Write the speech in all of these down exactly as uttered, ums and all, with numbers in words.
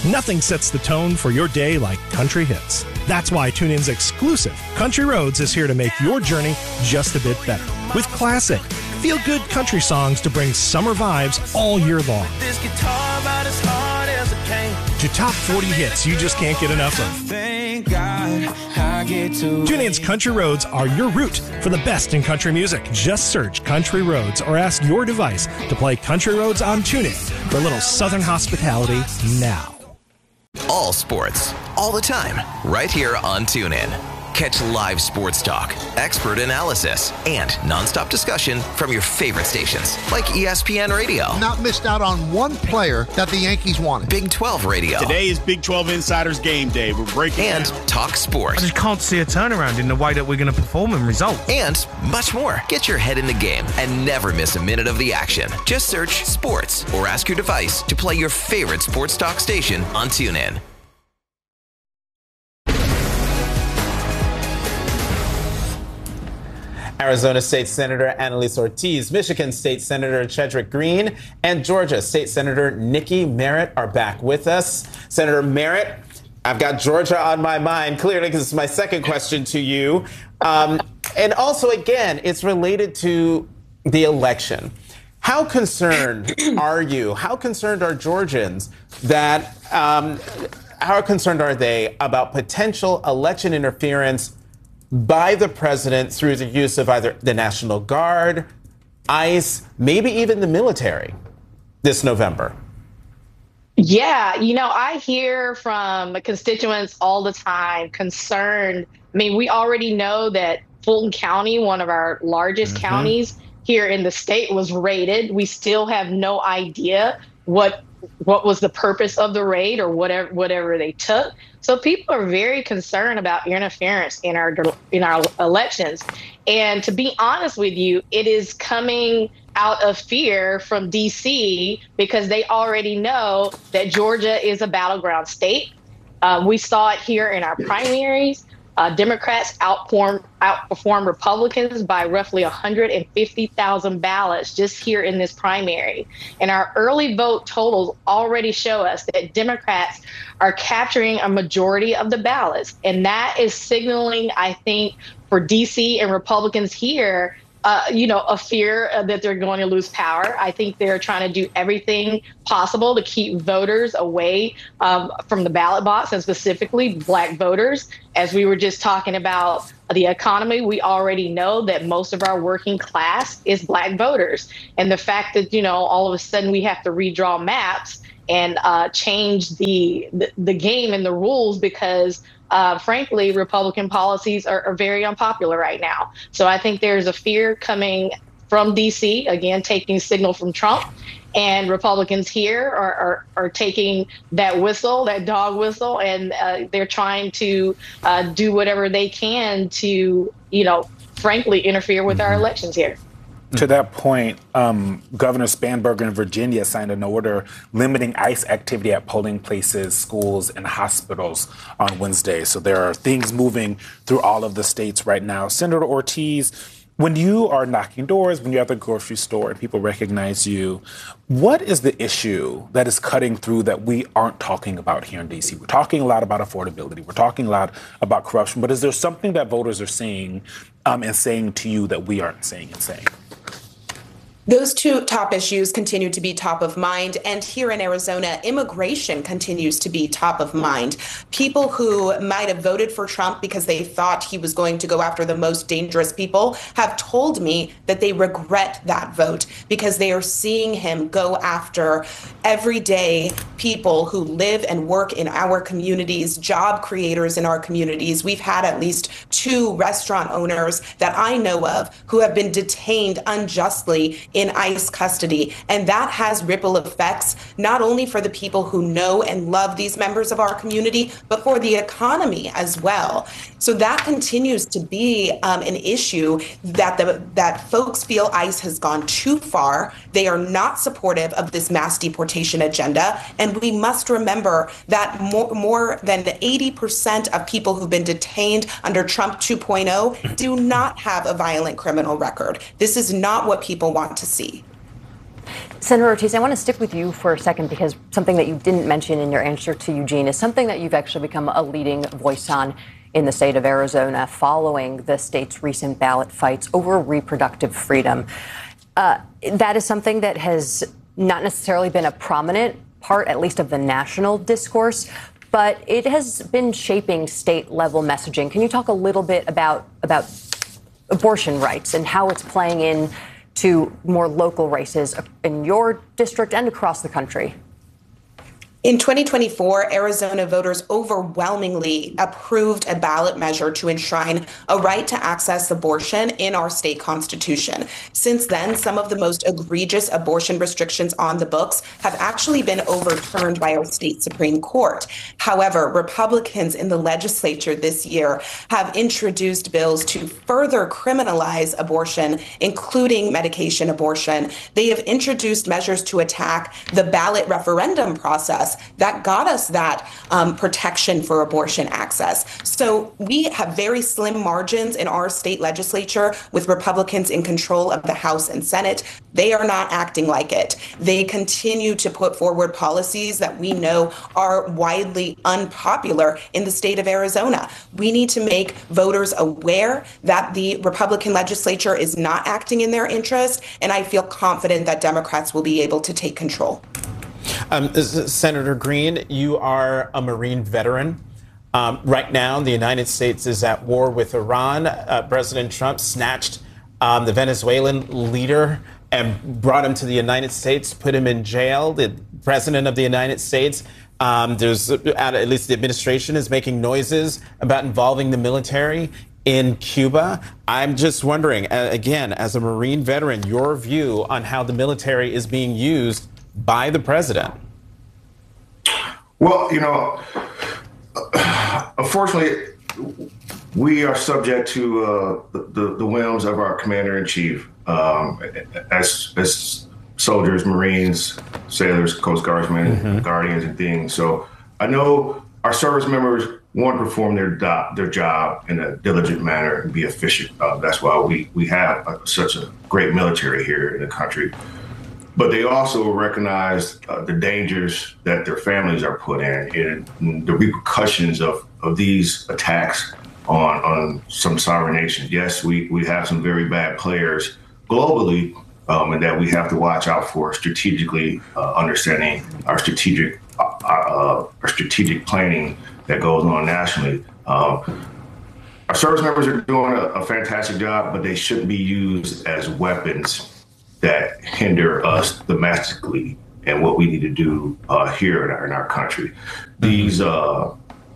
Nothing sets the tone for your day like country hits. That's why TuneIn's exclusive Country Roads is here to make your journey just a bit better. With classic, feel-good country songs to bring summer vibes all year long. This guitar about as hard as it can. To top forty hits you just can't get enough of. Thank God I get to TuneIn's Country Roads are your route for the best in country music. Just search Country Roads or ask your device to play Country Roads on TuneIn for a little Southern hospitality now. All sports, all the time, right here on TuneIn. Catch live sports talk, expert analysis, and nonstop discussion from your favorite stations, like E S P N Radio. Not missed out on one player that the Yankees wanted. Big twelve Radio. Today is Big twelve Insiders Game Day. We're breaking And down. Talk Sports. I just can't see a turnaround in the way that we're going to perform and result. And much more. Get your head in the game and never miss a minute of the action. Just search Sports or ask your device to play your favorite sports talk station on TuneIn. Arizona State Senator Annalise Ortiz, Michigan State Senator Chedrick Green, and Georgia State Senator Nikki Merritt are back with us. Senator Merritt, I've got Georgia on my mind, clearly, because it's my second question to you. Um, and also, again, it's related to the election. How concerned are you? How concerned are Georgians that, um, how concerned are they about potential election interference by the president through the use of either the National Guard, ICE, maybe even the military this November? Yeah, you know, I hear from constituents all the time concerned. I mean, we already know that Fulton County, one of our largest mm-hmm. counties here in the state, was raided. We still have no idea what what was the purpose of the raid or whatever whatever they took. So people are very concerned about interference in our in our elections. And to be honest with you, it is coming out of fear from D C because they already know that Georgia is a battleground state. Uh, we saw it here in our primaries. Uh, Democrats outperform, outperform Republicans by roughly one hundred fifty thousand ballots just here in this primary. And our early vote totals already show us that Democrats are capturing a majority of the ballots. And that is signaling, I think, for D C and Republicans here, Uh, you know, a fear uh, that they're going to lose power. I think they're trying to do everything possible to keep voters away um, from the ballot box, and specifically black voters. As we were just talking about the economy, we already know that most of our working class is black voters. And the fact that, you know, all of a sudden we have to redraw maps and uh, change the, the the game and the rules because Uh, frankly, Republican policies are, are very unpopular right now. So I think there's a fear coming from D C, again, taking signal from Trump. And Republicans here are, are, are taking that whistle, that dog whistle, and uh, they're trying to uh, do whatever they can to, you know, frankly, interfere with our elections here. To that point, um, Governor Spanberger in Virginia signed an order limiting ICE activity at polling places, schools, and hospitals on Wednesday. So there are things moving through all of the states right now. Senator Ortiz, when you are knocking doors, when you're at the grocery store and people recognize you, what is the issue that is cutting through that we aren't talking about here in D C? We're talking a lot about affordability. We're talking a lot about corruption. But is there something that voters are seeing um, and saying to you that we aren't saying and saying? Those two top issues continue to be top of mind. And here in Arizona, immigration continues to be top of mind. People who might have voted for Trump because they thought he was going to go after the most dangerous people have told me that they regret that vote because they are seeing him go after everyday people who live and work in our communities, job creators in our communities. We've had at least two restaurant owners that I know of who have been detained unjustly in ICE custody. And that has ripple effects, not only for the people who know and love these members of our community, but for the economy as well. So that continues to be um, an issue that the, that folks feel ICE has gone too far. They are not supportive of this mass deportation agenda. And we must remember that more, more than eighty percent of people who've been detained under Trump two point oh do not have a violent criminal record. This is not what people want to see. Senator Ortiz, I want to stick with you for a second because something that you didn't mention in your answer to Eugene is something that you've actually become a leading voice on in the state of Arizona following the state's recent ballot fights over reproductive freedom. Uh, that is something that has not necessarily been a prominent part, at least of the national discourse, but it has been shaping state-level messaging. Can you talk a little bit about about abortion rights and how it's playing in to more local races in your district and across the country? In twenty twenty-four, Arizona voters overwhelmingly approved a ballot measure to enshrine a right to access abortion in our state constitution. Since then, some of the most egregious abortion restrictions on the books have actually been overturned by our state Supreme Court. However, Republicans in the legislature this year have introduced bills to further criminalize abortion, including medication abortion. They have introduced measures to attack the ballot referendum process that got us that um, protection for abortion access. So we have very slim margins in our state legislature with Republicans in control of the House and Senate. They are not acting like it. They continue to put forward policies that we know are widely unpopular in the state of Arizona. We need to make voters aware that the Republican legislature is not acting in their interest, and I feel confident that Democrats will be able to take control. Um, Senator Green, you are a Marine veteran. Um, right now, the United States is at war with Iran. Uh, President Trump snatched um, the Venezuelan leader and brought him to the United States, put him in jail. The president of the United States, um, there's at least the administration is making noises about involving the military in Cuba. I'm just wondering, uh, again, as a Marine veteran, your view on how the military is being used by the president. Well, you know, unfortunately, we are subject to uh, the, the whims of our commander-in-chief um, as, as soldiers, Marines, sailors, Coast Guardsmen, mm-hmm. Guardians, and things. So I know our service members want to perform their, do- their job in a diligent manner and be efficient. Uh, that's why we, we have uh, such a great military here in the country. But they also recognize uh, the dangers that their families are put in and the repercussions of, of these attacks on, on some sovereign nations. Yes, we, we have some very bad players globally, um, and that we have to watch out for strategically, uh, understanding our strategic uh, uh, our strategic planning that goes on nationally. Uh, our service members are doing a, a fantastic job, but they shouldn't be used as weapons that hinder us domestically and what we need to do uh, here in our, in our country. These uh,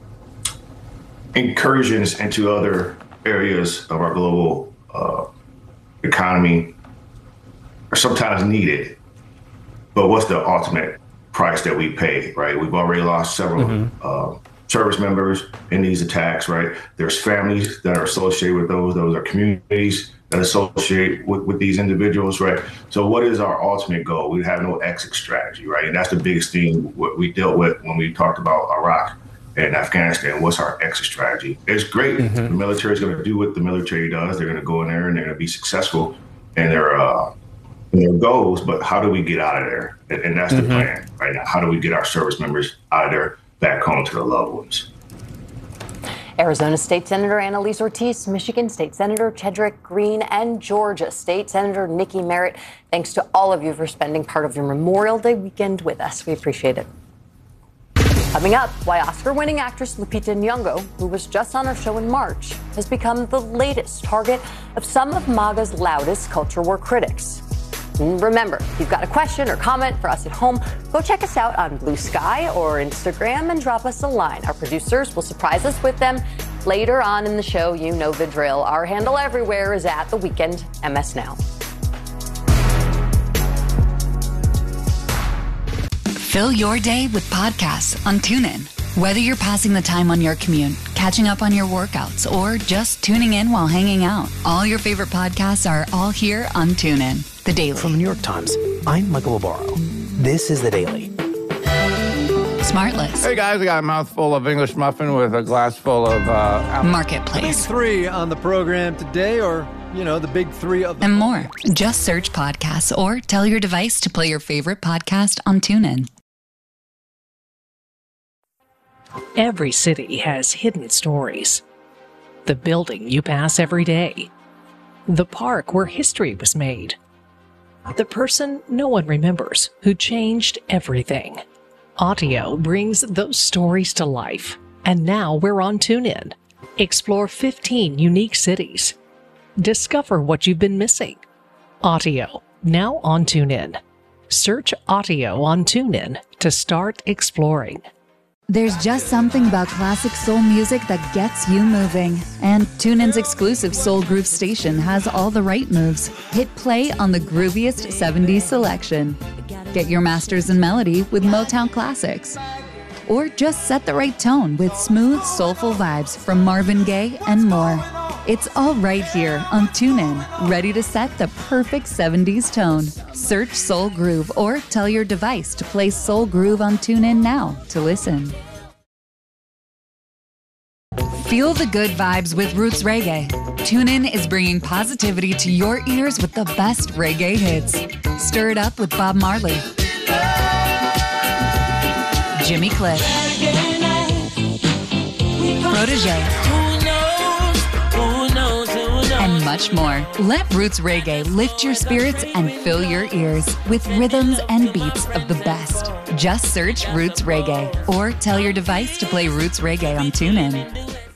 incursions into other areas of our global uh, economy are sometimes needed, but what's the ultimate price that we pay, right? We've already lost several mm-hmm. uh, service members in these attacks, right? There's families that are associated with those. Those are communities that associate with, with these individuals, right? So what is our ultimate goal? We have no exit strategy, right? And that's the biggest thing what we dealt with when we talked about Iraq and Afghanistan. What's our exit strategy? It's great. Mm-hmm. The military is going to do what the military does. They're going to go in there and they're going to be successful in their, uh, in their goals, but how do we get out of there? And, and that's mm-hmm. the plan right now. How do we get our service members out of there back home to the loved ones? Arizona State Senator Annalise Ortiz, Michigan State Senator Chedrick Green, and Georgia State Senator Nikki Merritt. Thanks to all of you for spending part of your Memorial Day weekend with us. We appreciate it. Coming up, why Oscar-winning actress Lupita Nyong'o, who was just on our show in March, has become the latest target of some of MAGA's loudest culture war critics. Remember, if you've got a question or comment for us at home, go check us out on Blue Sky or Instagram and drop us a line. Our producers will surprise us with them later on in the show. You know the drill. Our handle everywhere is at The Weekend M S Now. Fill your day with podcasts on TuneIn. Whether you're passing the time on your commute, catching up on your workouts, or just tuning in while hanging out, all your favorite podcasts are all here on TuneIn. The Daily. From the New York Times, I'm Michael Barbaro. This is The Daily. Smartless. Hey guys, I got a mouthful of English muffin with a glass full of uh, apple. Marketplace. Three on the program today, or you know, the big three of and more. Just search podcasts or tell your device to play your favorite podcast on TuneIn. Every city has hidden stories. The building you pass every day. The park where history was made. The person no one remembers who changed everything. Audio brings those stories to life. And now we're on TuneIn. Explore fifteen unique cities. Discover what you've been missing. Audio, now on TuneIn. Search Audio on TuneIn to start exploring. There's just something about classic soul music that gets you moving. And TuneIn's exclusive Soul Groove station has all the right moves. Hit play on the grooviest seventies selection. Get your masters in melody with Motown classics. Or just set the right tone with smooth, soulful vibes from Marvin Gaye and more. It's all right here on TuneIn, ready to set the perfect seventies tone. Search Soul Groove or tell your device to play Soul Groove on TuneIn now to listen. Feel the good vibes with Roots Reggae. TuneIn is bringing positivity to your ears with the best reggae hits. Stir it up with Bob Marley, Jimmy Cliff, Protégé, and much more. Let Roots Reggae lift your spirits and fill your ears with rhythms and beats of the best. Just search Roots Reggae or tell your device to play Roots Reggae on TuneIn.